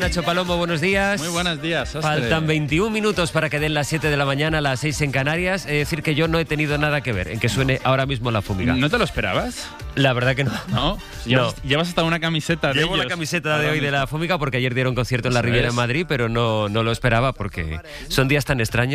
Nacho Palomo, buenos días. Muy buenos días, Sastre. Faltan 21 minutos para que den las 7 de la mañana, las 6 en Canarias. Es decir, que yo no he tenido nada que ver en que suene ahora mismo la fúmiga. ¿No te lo esperabas? La verdad que no. ¿No? Llevas hasta una camiseta de Llevo ellos. la camiseta de hoy de la fúmiga porque ayer dieron concierto en la Riviera en Madrid, pero no lo esperaba porque son días tan extraños.